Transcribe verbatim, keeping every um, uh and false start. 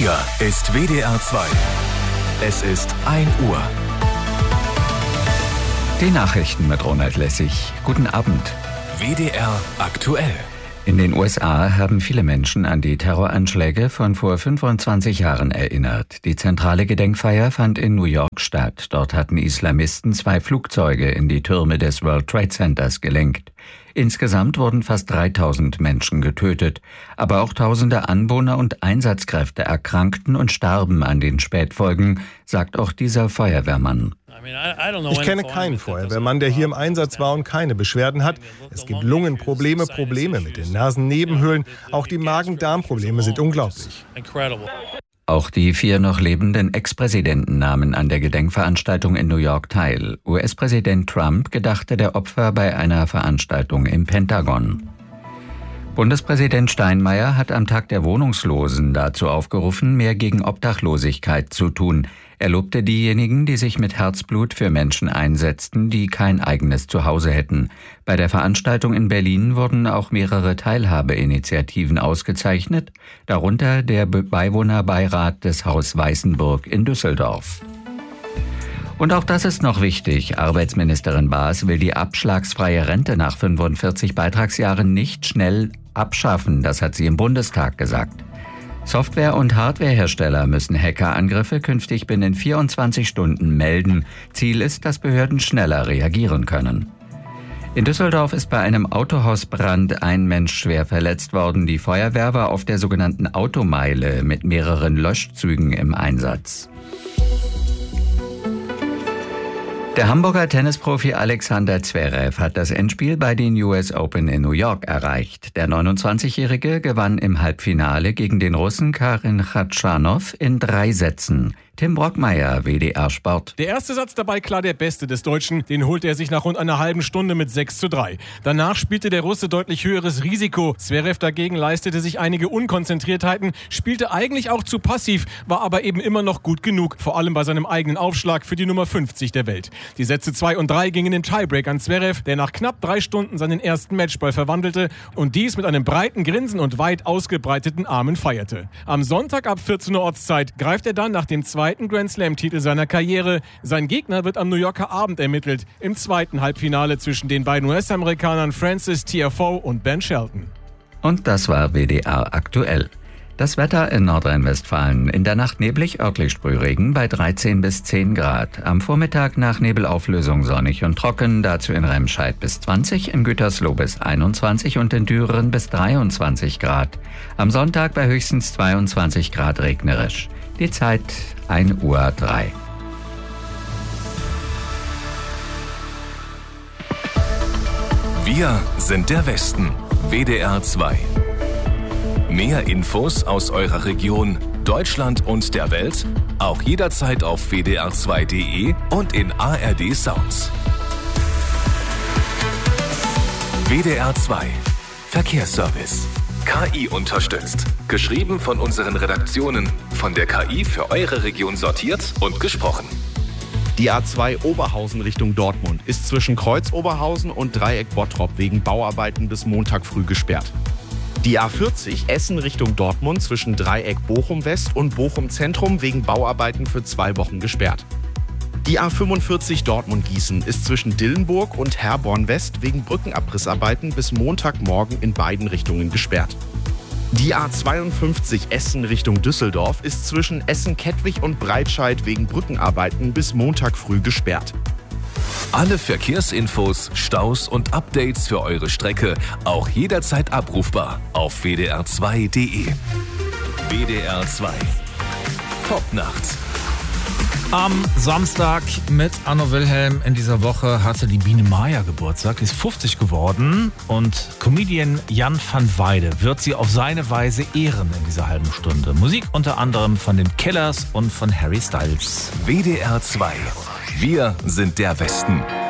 Hier ist W D R zwei. Es ist ein Uhr. Die Nachrichten mit Ronald Lessig. Guten Abend. W D R aktuell. In den U S A haben viele Menschen an die Terroranschläge von vor fünfundzwanzig Jahren erinnert. Die zentrale Gedenkfeier fand in New York statt. Dort hatten Islamisten zwei Flugzeuge in die Türme des World Trade Centers gelenkt. Insgesamt wurden fast dreitausend Menschen getötet. Aber auch tausende Anwohner und Einsatzkräfte erkrankten und starben an den Spätfolgen, sagt auch dieser Feuerwehrmann. Ich kenne keinen Feuerwehrmann, der hier im Einsatz war und keine Beschwerden hat. Es gibt Lungenprobleme, Probleme mit den Nasennebenhöhlen. Auch die Magen-Darm-Probleme sind unglaublich. Auch die vier noch lebenden Ex-Präsidenten nahmen an der Gedenkveranstaltung in New York teil. U S-Präsident Trump gedachte der Opfer bei einer Veranstaltung im Pentagon. Bundespräsident Steinmeier hat am Tag der Wohnungslosen dazu aufgerufen, mehr gegen Obdachlosigkeit zu tun. Er lobte diejenigen, die sich mit Herzblut für Menschen einsetzten, die kein eigenes Zuhause hätten. Bei der Veranstaltung in Berlin wurden auch mehrere Teilhabeinitiativen ausgezeichnet, darunter der Beiwohnerbeirat des Haus Weißenburg in Düsseldorf. Und auch das ist noch wichtig. Arbeitsministerin Baas will die abschlagsfreie Rente nach fünfundvierzig Beitragsjahren nicht schnell abschaffen. Das hat sie im Bundestag gesagt. Software- und Hardwarehersteller müssen Hackerangriffe künftig binnen vierundzwanzig Stunden melden. Ziel ist, dass Behörden schneller reagieren können. In Düsseldorf ist bei einem Autohausbrand ein Mensch schwer verletzt worden. Die Feuerwehr war auf der sogenannten Automeile mit mehreren Löschzügen im Einsatz. Der Hamburger Tennisprofi Alexander Zverev hat das Endspiel bei den U S Open in New York erreicht. Der neunundzwanzigjährige gewann im Halbfinale gegen den Russen Karin Khachanov in drei Sätzen. Tim Brockmeier, W D R Sport. Der erste Satz dabei klar der beste des Deutschen. Den holte er sich nach rund einer halben Stunde mit sechs zu drei. Danach spielte der Russe deutlich höheres Risiko. Zverev dagegen leistete sich einige Unkonzentriertheiten, spielte eigentlich auch zu passiv, war aber eben immer noch gut genug. Vor allem bei seinem eigenen Aufschlag für die Nummer fünfzig der Welt. Die Sätze zwei und drei gingen im Tiebreak an Zverev, der nach knapp drei Stunden seinen ersten Matchball verwandelte und dies mit einem breiten Grinsen und weit ausgebreiteten Armen feierte. Am Sonntag ab vierzehn Uhr Ortszeit greift er dann nach dem zweiten Grand-Slam-Titel seiner Karriere. Sein Gegner wird am New Yorker Abend ermittelt, im zweiten Halbfinale zwischen den beiden U S-Amerikanern Francis Tiafoe und Ben Shelton. Und das war W D R aktuell. Das Wetter in Nordrhein-Westfalen. In der Nacht neblig, örtlich Sprühregen bei dreizehn bis zehn Grad. Am Vormittag nach Nebelauflösung sonnig und trocken, dazu in Remscheid bis zwanzig, in Gütersloh bis einundzwanzig und in Düren bis dreiundzwanzig Grad. Am Sonntag bei höchstens zweiundzwanzig Grad regnerisch. Die Zeit ein Uhr drei. Wir sind der Westen. W D R zwei. Mehr Infos aus eurer Region, Deutschland und der Welt auch jederzeit auf w d r zwei punkt d e und in A R D Sounds. W D R zwei Verkehrsservice. K I unterstützt. Geschrieben von unseren Redaktionen, von der K I für eure Region sortiert und gesprochen. Die A zwei Oberhausen Richtung Dortmund ist zwischen Kreuz Oberhausen und Dreieck Bottrop wegen Bauarbeiten bis Montag früh gesperrt. Die A vierzig Essen Richtung Dortmund zwischen Dreieck Bochum West und Bochum Zentrum wegen Bauarbeiten für zwei Wochen gesperrt. Die A fünfundvierzig Dortmund-Gießen ist zwischen Dillenburg und Herborn West wegen Brückenabrissarbeiten bis Montagmorgen in beiden Richtungen gesperrt. Die A zweiundfünfzig Essen Richtung Düsseldorf ist zwischen Essen-Kettwig und Breitscheid wegen Brückenarbeiten bis Montag früh gesperrt. Alle Verkehrsinfos, Staus und Updates für eure Strecke auch jederzeit abrufbar auf w d r zwei punkt d e. W D R zwei. Popnacht. Am Samstag mit Anno Wilhelm in dieser Woche hatte die Biene Maya Geburtstag. Die ist fünfzig geworden und Comedian Jan van Weide wird sie auf seine Weise ehren in dieser halben Stunde. Musik unter anderem von den Killers und von Harry Styles. W D R zwei. Wir sind der Westen.